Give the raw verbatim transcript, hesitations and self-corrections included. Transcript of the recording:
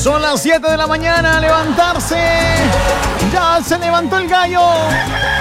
Son las siete de la mañana, a levantarse. Ya se levantó el gallo.